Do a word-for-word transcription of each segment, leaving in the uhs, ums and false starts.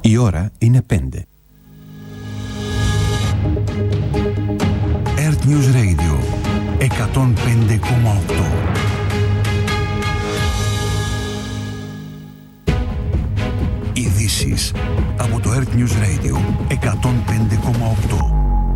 Η ώρα είναι πέντε. Earth News Radio εκατόν πέντε κόμμα οκτώ. Ειδήσεις από το Earth News Radio εκατόν πέντε κόμμα οκτώ.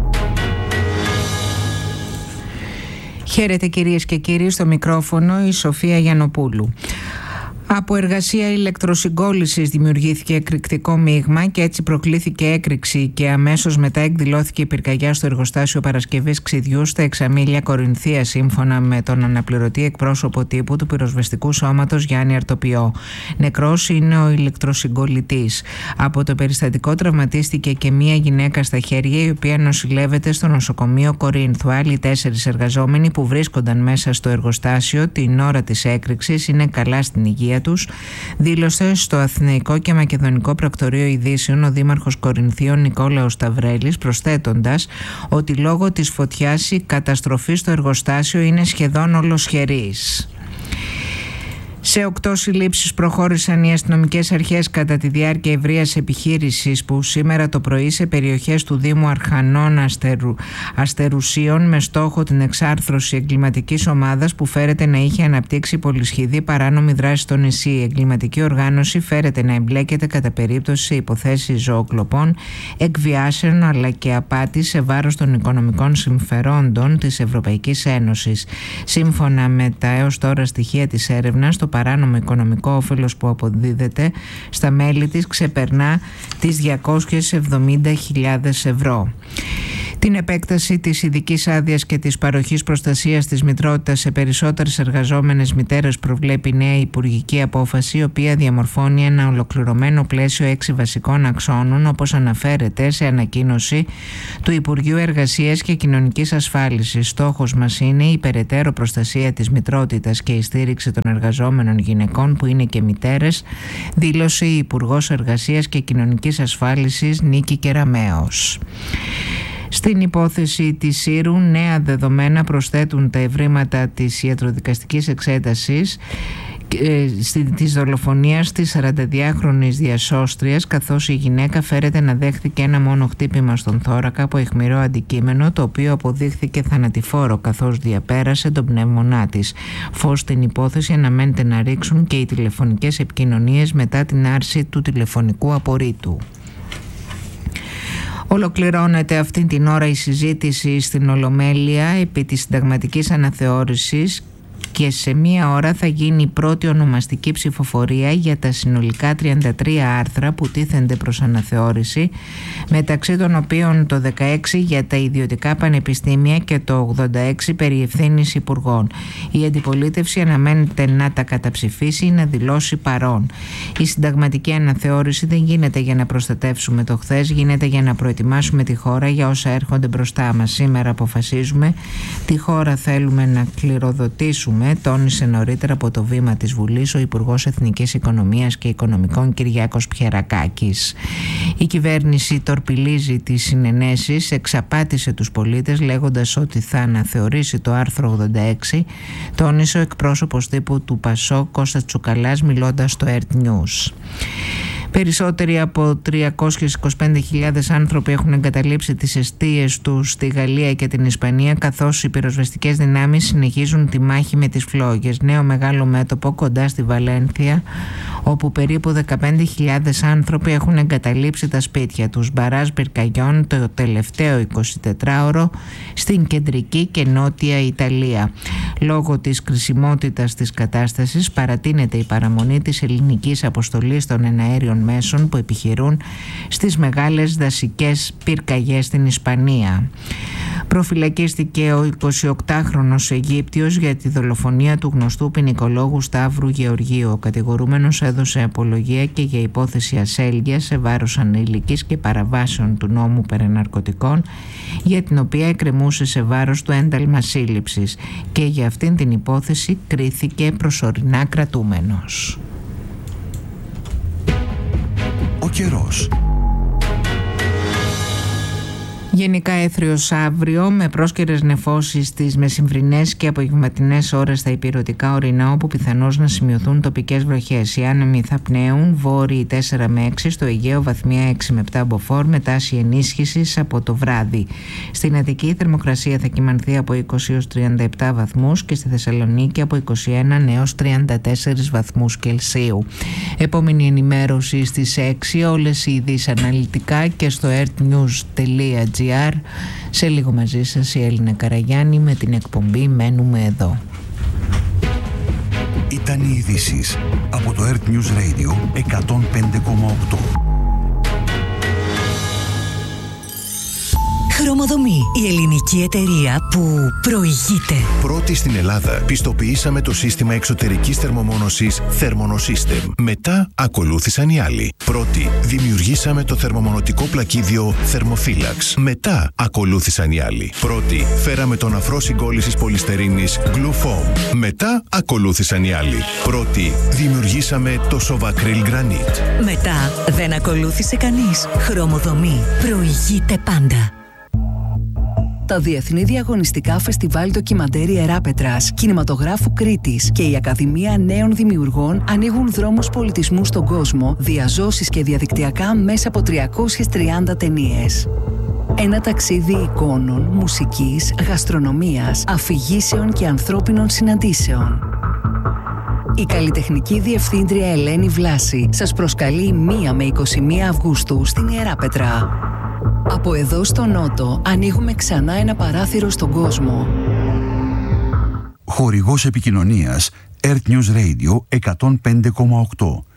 Χαίρετε κυρίες και κύριοι, στο μικρόφωνο η Σοφία Γιαννοπούλου. Από εργασία ηλεκτροσυγκόλλησης δημιουργήθηκε εκρηκτικό μείγμα και έτσι προκλήθηκε έκρηξη και αμέσως μετά εκδηλώθηκε η πυρκαγιά στο εργοστάσιο παρασκευής ξυδιού στα Εξαμήλια Κορινθία, σύμφωνα με τον αναπληρωτή εκπρόσωπο τύπου του πυροσβεστικού σώματος Γιάννη Αρτοπιό. Νεκρός είναι ο ηλεκτροσυγκολλητής. Από το περιστατικό τραυματίστηκε και μία γυναίκα στα χέρια, η οποία νοσηλεύεται στο νοσοκομείο Κορίνθου. Άλλοι τέσσερις εργαζόμενοι που βρίσκονταν μέσα στο εργοστάσιο την ώρα της έκρηξης είναι καλά στην υγεία τους, δήλωσε στο Αθηναϊκό και Μακεδονικό Πρακτορείο Ειδήσεων ο Δήμαρχος Κορινθίων Νικόλαος Σταυρέλης, προσθέτοντας ότι λόγω της φωτιάς η καταστροφή στο εργοστάσιο είναι σχεδόν ολοσχερής. Σε οκτώ συλλήψεις προχώρησαν οι αστυνομικές αρχές κατά τη διάρκεια ευρείας επιχείρησης που σήμερα το πρωί σε περιοχές του Δήμου Αρχανών Αστερου, Αστερουσίων με στόχο την εξάρθρωση εγκληματικής ομάδας που φέρεται να είχε αναπτύξει πολυσχηδή παράνομη δράση στο νησί. Η εγκληματική οργάνωση φέρεται να εμπλέκεται κατά περίπτωση σε υποθέσεις ζωοκλοπών, εκβιάσεων αλλά και απάτη σε βάρος των οικονομικών συμφερόντων της Ευρωπαϊκής Ένωσης. Σύμφωνα με τα έως τώρα στοιχεία της έρευνας, το παράνομο οικονομικό όφελος που αποδίδεται στα μέλη της ξεπερνά τις διακόσιες εβδομήντα χιλιάδες ευρώ. Την επέκταση της ειδικής άδειας και της παροχής προστασίας της μητρότητας σε περισσότερες εργαζόμενες μητέρες προβλέπει νέα υπουργική απόφαση, η οποία διαμορφώνει ένα ολοκληρωμένο πλαίσιο έξι βασικών αξώνων, όπως αναφέρεται σε ανακοίνωση του Υπουργείου Εργασίας και Κοινωνικής Ασφάλισης. Στόχος μας είναι η περαιτέρω προστασία της μητρότητας και η στήριξη των εργαζόμενων γυναικών που είναι και μητέρες, δήλωσε η Υπουργός Εργασίας και Κοινωνικής Ασφάλισης Νίκη Κεραμέως. Στην υπόθεση της Σύρου, νέα δεδομένα προσθέτουν τα ευρήματα της ιατροδικαστικής εξέτασης της δολοφονίας της σαρανταδυάχρονης διασώστριας, καθώς η γυναίκα φέρεται να δέχθηκε ένα μόνο χτύπημα στον θώρακα από αιχμηρό αντικείμενο, το οποίο αποδείχθηκε θανατηφόρο καθώς διαπέρασε τον πνεύμονά της. Φως στην υπόθεση αναμένεται να ρίξουν και οι τηλεφωνικές επικοινωνίες μετά την άρση του τηλεφωνικού απορρίτου. Ολοκληρώνεται αυτή την ώρα η συζήτηση στην Ολομέλεια επί της συνταγματικής αναθεώρησης και σε μία ώρα θα γίνει η πρώτη ονομαστική ψηφοφορία για τα συνολικά τριάντα τρία άρθρα που τίθενται προς αναθεώρηση, μεταξύ των οποίων το δεκαέξι για τα ιδιωτικά πανεπιστήμια και το ογδόντα έξι περί ευθύνης υπουργών. Η αντιπολίτευση αναμένεται να τα καταψηφίσει ή να δηλώσει παρόν. Η συνταγματική αναθεώρηση δεν γίνεται για να προστατεύσουμε το χθες, γίνεται για να προετοιμάσουμε τη χώρα για όσα έρχονται μπροστά μας. Σήμερα αποφασίζουμε τη χώρα θέλουμε να κληροδοτήσουμε, τόνισε νωρίτερα από το βήμα της Βουλής ο Υπουργός Εθνικής Οικονομίας και Οικονομικών Κυριάκος Πιερακάκης. Η κυβέρνηση τορπιλίζει τις συνενέσεις, εξαπάτησε τους πολίτες λέγοντας ότι θα αναθεωρήσει το άρθρο ογδόντα έξι, τόνισε ο εκπρόσωπος τύπου του Πασόκ Κώστας Τσουκαλάς μιλώντας στο Earth News. Περισσότεροι από τριακόσιες είκοσι πέντε χιλιάδες άνθρωποι έχουν εγκαταλείψει τις εστίες τους στη Γαλλία και την Ισπανία, καθώς οι πυροσβεστικές δυνάμεις συνεχίζουν τη μάχη με τις φλόγες. Νέο μεγάλο μέτωπο κοντά στη Βαλένθια, όπου περίπου δεκαπέντε χιλιάδες άνθρωποι έχουν εγκαταλείψει τα σπίτια τους. Μπαράζ πυρκαγιών το τελευταίο εικοσιτετράωρο στην κεντρική και νότια Ιταλία. Λόγω της κρισιμότητας της κατάστασης παρατείνεται η παραμονή της ελληνικής αποστολής των εναέριων μέσων που επιχειρούν στις μεγάλες δασικές πυρκαγιές στην Ισπανία. Προφυλακίστηκε ο εικοσιοκτάχρονος Αιγύπτιος για τη δολοφονία του γνωστού ποινικολόγου Σταύρου Γεωργίου. Ο κατηγορούμενος έδωσε απολογία και για υπόθεση ασέλγειας σε βάρος ανήλικης και παραβάσεων του νόμου περί ναρκωτικών, για την οποία εκκρεμούσε σε βάρος του ένταλμα σύλληψης, και για αυτήν την υπόθεση κρίθηκε προσωρινά κρατούμενος. Ο καιρός. Γενικά έθριος αύριο με πρόσκαιρες νεφώσεις στις μεσημβρινές και απογευματινές ώρες στα ηπειρωτικά ορεινά, όπου πιθανώς να σημειωθούν τοπικές βροχές. Οι άνεμοι θα πνέουν βόρειοι τέσσερα με έξι, στο Αιγαίο βαθμία έξι με επτά μποφόρ, με τάση ενίσχυσης από το βράδυ. Στην Αττική η θερμοκρασία θα κυμανθεί από είκοσι έως τριάντα επτά βαθμούς και στη Θεσσαλονίκη από είκοσι ένα έως τριάντα τέσσερα βαθμούς Κελσίου. Επόμενη ενημέρωση στις έξι, όλες οι ειδήσεις αναλυτικά και στο earthnews τελεία gr. Σε λίγο μαζί σας η Έλληνα Καραγιάννη με την εκπομπή «Μένουμε εδώ». Ήταν οι ειδήσεις από το Earth News Radio εκατόν πέντε κόμμα οκτώ. Χρωμοδομή, η ελληνική εταιρεία που προηγείται. Πρώτη στην Ελλάδα πιστοποιήσαμε το σύστημα εξωτερικής θερμομόνωσης Thermonosystem. Μετά ακολούθησαν οι άλλοι. Πρώτη δημιουργήσαμε το θερμομονωτικό πλακίδιο Thermophilax. Μετά ακολούθησαν οι άλλοι. Πρώτη φέραμε τον αφρό συγκόλλησης πολυστερίνης Glufoam. Μετά ακολούθησαν οι άλλοι. Πρώτη δημιουργήσαμε το Sovacryl Granite. Μετά δεν ακολούθησε κανείς. Χρωμοδομή, προηγείται πάντα. Τα Διεθνή Διαγωνιστικά Φεστιβάλ Ντοκιμαντέρ Ιεράπετρας, Κινηματογράφου Κρήτης και η Ακαδημία Νέων Δημιουργών ανοίγουν δρόμους πολιτισμού στον κόσμο, διαζώσεις και διαδικτυακά μέσα από τριακόσιες τριάντα ταινίες. Ένα ταξίδι εικόνων, μουσικής, γαστρονομίας, αφηγήσεων και ανθρώπινων συναντήσεων. Η καλλιτεχνική διευθύντρια Ελένη Βλάση σας προσκαλεί μία με είκοσι μία Αυγούστου στην Ιεράπετρα. Από εδώ στο Νότο ανοίγουμε ξανά ένα παράθυρο στον κόσμο. Χορηγός επικοινωνίας Earth News Radio εκατόν πέντε κόμμα οκτώ.